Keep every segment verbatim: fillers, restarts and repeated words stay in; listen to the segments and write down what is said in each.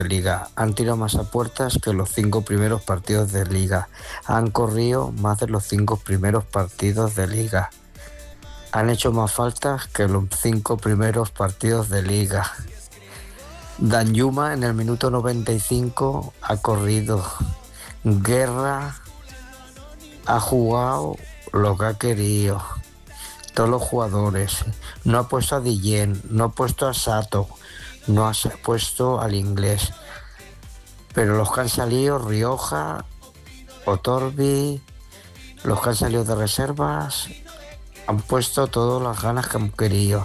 de liga. Han tirado más a puertas que los cinco primeros partidos de liga. Han corrido más de los cinco primeros partidos de liga. Han hecho más faltas que los cinco primeros partidos de liga. Danjuma en el minuto noventa y cinco ha corrido. Guerra ha jugado lo que ha querido. Todos los jugadores. No ha puesto a Guillén, no ha puesto a Sato, no ha puesto al inglés. Pero los que han salido, Rioja, Otorbi, los que han salido de reservas, han puesto todas las ganas que han querido.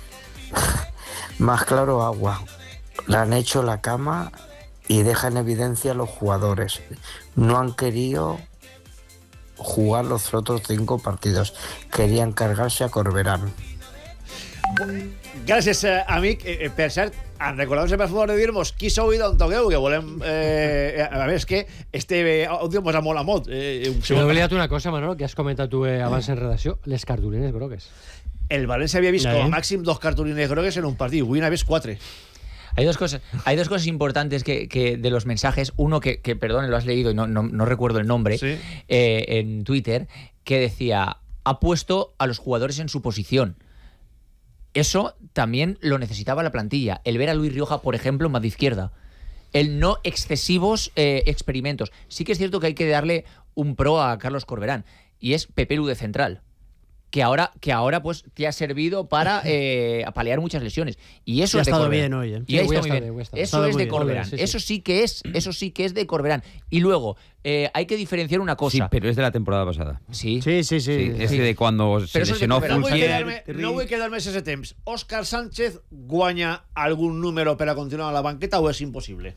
Más claro agua. Le han hecho la cama y deja en evidencia a los jugadores. No han querido jugar los otros cinco partidos. Querían cargarse a Corberán. Gràcies, eh, amic. Eh, per cert, en recordeu sempre a favor de dir-nos qui sou i d'on toqueu, que volem... Eh, a veure, és que este àudio posa molt a mot. Eh, Se m'ha oblidat una cosa, Manolo, que has comentat tu eh, abans en redacció, les cartulines grogues. El València havia vist com a màxim dos cartulines grogues en un partit. Avui n'ha vist quatre. Hay dos cosas, hay dos cosas importantes que, que de los mensajes. Uno que, que, perdón, lo has leído y no, no, no recuerdo el nombre, ¿sí? eh, en Twitter, que decía, ha puesto a los jugadores en su posición. Eso también lo necesitaba la plantilla. El ver a Luis Rioja, por ejemplo, más de izquierda. El no excesivos eh, experimentos. Sí que es cierto que hay que darle un pro a Carlos Corberán, y es Pepe Lu de central. Que ahora, que ahora pues te ha servido para eh, paliar muchas lesiones. Y eso y es ha de estado Corberán. bien hoy, ¿eh? Y ahí sí, está muy bien. Eso es de Corberán. Sí, sí. Eso sí que es, eso sí que es de Corberán. Y luego, eh, hay que diferenciar una cosa. Sí, pero es de la temporada pasada. Sí. Sí, sí, sí. sí es sí. de cuando pero se lesionó No vull Fulquier. quedar-me no vull quedar-me sense temps. Òscar Sánchez guanya algun número per a continuar a la banqueta o és impossible?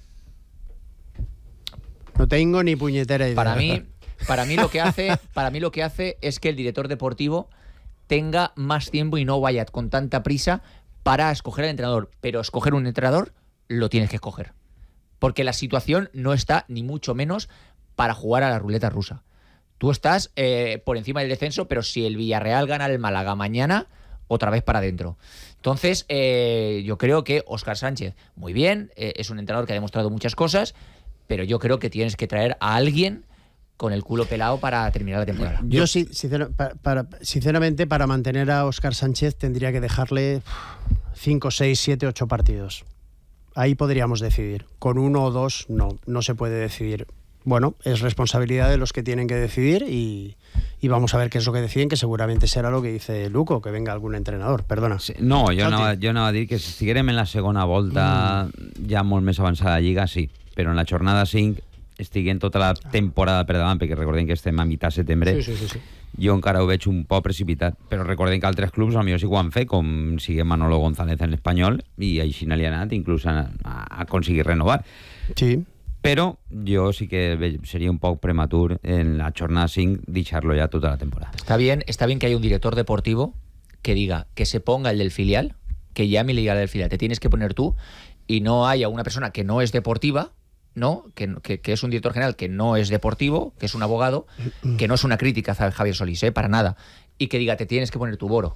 No tengo ni puñetera idea. Para mí, para mí lo que hace, para mí lo que hace es que el director deportivo tenga más tiempo y no vaya con tanta prisa para escoger al entrenador. Pero escoger un entrenador lo tienes que escoger. Porque la situación no está, ni mucho menos, para jugar a la ruleta rusa. Tú estás eh, por encima del descenso, pero si el Villarreal gana el Málaga mañana, otra vez para adentro. Entonces, eh, yo creo que Óscar Sánchez, muy bien, eh, es un entrenador que ha demostrado muchas cosas, pero yo creo que tienes que traer a alguien con el culo pelado para terminar la temporada. Yo, Yo sí, sincero, para, para, sinceramente, para mantener a Óscar Sánchez tendría que dejarle cinco, seis, siete, ocho partidos. Ahí podríamos decidir. Con uno o dos, no, no se puede decidir. Bueno, es responsabilidad de los que tienen que decidir y, y vamos a ver qué es lo que deciden, que seguramente será lo que dice Luco, que venga algún entrenador. Perdona. Sí, no, jo anava, jo anava a dir que si estiguérem en la segona volta mm. ja molt més avançada la Lliga, sí, però en la jornada cinc estiguent tota la temporada per davant, perquè recordem que estem a mitjà setembre, sí, sí, sí, sí. jo encara ho veig un poc precipitat, però recordem que altres clubs potser sí que ho han fet, com sigue Manolo González en l'Espanyol, i així n'hi ha anat, inclús a, a aconseguir renovar. Sí. Però jo sí que seria un poc prematur en la jornada cinc deixar-lo ja tota la temporada. Está bien, está bien que haya un director deportivo que diga que se ponga el del filial, que llame y le diga al del filial, te tienes que poner tú, y no haya una persona que no es deportiva, ¿no? Que, que, que es un director general que no es deportivo, que es un abogado, que no es una crítica a Javier Solís, ¿eh? Para nada, y que diga, te tienes que poner tu boro.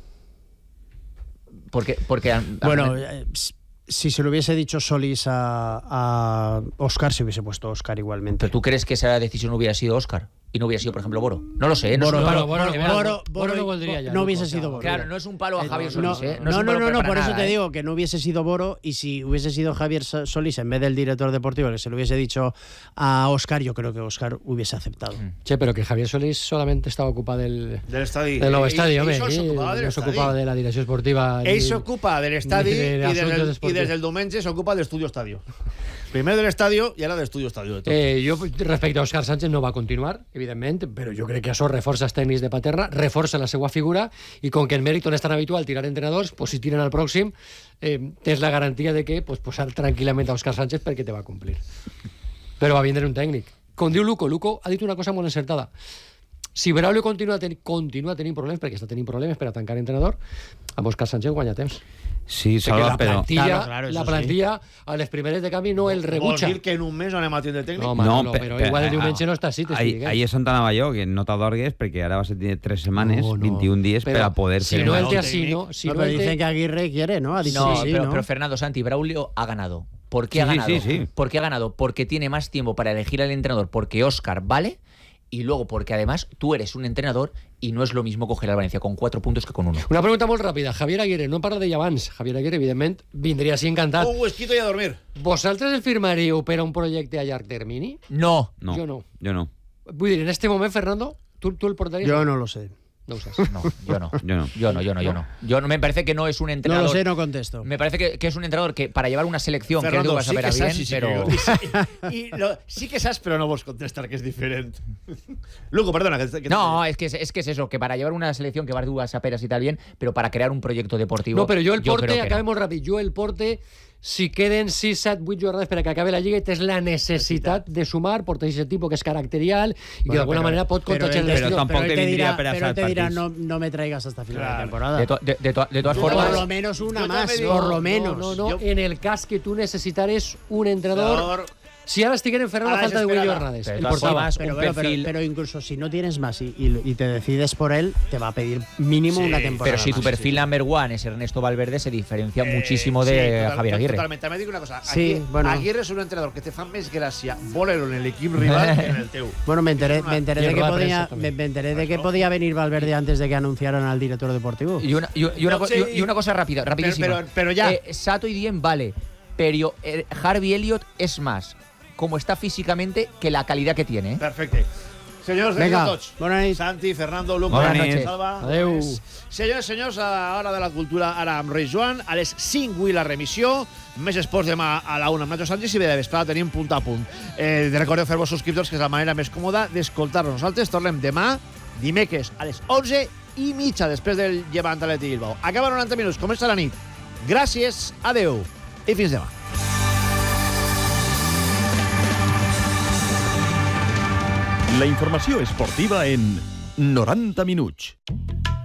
Porque, porque bueno, eh, si se lo hubiese dicho Solís a, a Óscar, se hubiese puesto Óscar igualmente. ¿Pero tú crees que esa decisión hubiera sido Óscar y no hubiera sido, por ejemplo, Boro? No lo sé, ¿eh? No, Boro, es un palo, no, Boro, Boro, Boro, Boro, Boro no valdría ya. No hubiese sido Boro. Claro, no es un palo a Javier no, Solís, ¿eh? No, no, no, no, no por nada, eso te ¿eh? digo que no hubiese sido Boro, y si hubiese sido Javier Solís en vez del director deportivo, que se lo hubiese dicho a Óscar, yo creo que Óscar hubiese aceptado. Mm. Che, pero que Javier Solís solamente estaba ocupado del, del estadio. Del nuevo estadio, ell, ell, ell s'ocupava no s'ocupava de la direcció esportiva. Ell s'ocupa de l'estadi de, de i, des i des del diumenge s'ocupa de l'Estudio Estadio. Primer de l'estadio i ara de l'Estudio Estadio. De tot. Eh, jo, respecte a Óscar Sánchez, no va continuar, evidentment, però jo crec que això reforça els tècnics de Paterna, reforça la seva figura, i com que en Mèriton és tan habitual tirar entrenadors, pues, si tiren al pròxim, eh, tens la garantia de que pues, posar tranquil·lament a Óscar Sánchez perquè te va complir. Però va vindre un tècnic. Com diu Luco, Luco ha dit una cosa molt encertada. Si Braulio continua, ten continua tenint problemes, perquè està tenint problemes per a tancar entrenador, amb Óscar Sánchez guanya temps. Sí, Salva, la plantilla, però... Claro, claro, la plantilla sí. a les primeres de canvi no el rebutja. Vol dir que en un mes anem a tindre tècnic? No, Manolo, no, però igual el diumenge no està així. Ahir, ahir és on anava jo, que no t'adorgues, perquè ara vas a tenir tres setmanes, no, no. vint-i-un dies, però, per a poder si ser... no el té així, no? Si no, no pero el dicen té... que Aguirre quiere, ¿no? Ha dicho No, sí, pero, ¿no? pero Fernando Santi, Braulio ha ganado. ¿Por qué Sí, ha sí, ganado? sí, sí. ¿Por qué ha ganado? Porque tiene más tiempo para elegir al entrenador, porque Óscar vale, y luego porque además tú eres un entrenador y no es lo mismo coger al Valencia con cuatro puntos que con uno. Una pregunta molt ràpida. Javier Aguirre, no parla de abans. Javier Aguirre, evidentment, vindria així encantat. Un whisquito i a dormir. Vosaltres el firmaríeu per a un projecte a llarg termini? No. No, Jo no. Jo no. Vull dir, en este moment, Fernando, ¿tú, tú el portarías? Yo no lo sé. No ho saps. No, yo no. Yo no. Yo no, yo no, yo no. Yo no, me parece que no es un No entrenador. lo sé, no contesto. Me parece que, que es un entrenador que para llevar una selección, que no Fernando, vas a sí ver que a bien, saps, sí, sí, pero... que jo- I, i lo, sí que saps, però no vols contestar, que és diferent. Lugo, perdona. Que, que No, es que es, es que es eso, que para llevar una selección que vas a peras y tal bien, pero para crear un proyecto deportivo. No, però jo el creo porte, que acabem no. molt ràpid, jo el porte, si queden sis, set, vuit jornades per a que acabe la Lliga i tens la necessitat de sumar, portes aquest tipus que és caracterial i que d'alguna manera pot contagiar el Pero vestidor. tampoco él te vendría dirá, para pero él te hacer dirá partidos. no, no me traigas hasta final Claro. de temporada. De, to- de- de to- de todas Por formas, lo menos una Yo más, también digo- por lo No, menos. No, no, Yo- en el cas que tu necessitares un entrenador... Entrenador. Si ara estigueren fent A la la falta de vuit desesperada. jornades, Pero de el todas portava. formas, Pero, un bueno, pero, perfil... pero incluso si no tienes más y, y- y te decides por él, te va a pedir mínimo Sí, una temporada. Pero si tu más. perfil number one es Ernesto Valverde, se diferencia Eh, muchísimo sí, de total- Javier Aguirre. Totalment. També dic una cosa. Sí, Aguirre, bueno. Aguirre és un entrenador que te fa més gràcia voler-lo en l'equip rival que en el teu. Bueno, me enteré, Es una- me enteré Y de en que rueda de podía, prensa me, también. me enteré de que Eso. podía venir Valverde antes de que anunciaran al director deportivo. Y una, y, y una, No, co- sí, y- y una cosa rápida, rapidísima. pero- pero ya. Eh, Sato y Dien vale, pero eh, Harvey Elliott es más como está físicamente que la calidad que tiene. ¿eh? Perfecte. Senyors, Venga, gràcies a tots. bona nit. Santi, Fernando, Luc, Bona Marc, nit. Salva. Adeu. Senyors, senyors, a Hora de la Cultura, ara amb Reis Joan, a les cinc avui la remissió, més esports demà a la una amb Nacho Sánchez i bé de vesprada tenim punt a punt. Eh, recordeu fer-vos subscriptors, que és la manera més còmoda d'escoltar-nos. Nosaltres tornem demà, dimecres, a les onze i mitja, després del Llevant Atleti Bilbao. Acaba noranta minuts, comença la nit. Gràcies, adeu i fins demà. La informació esportiva en noranta minuts.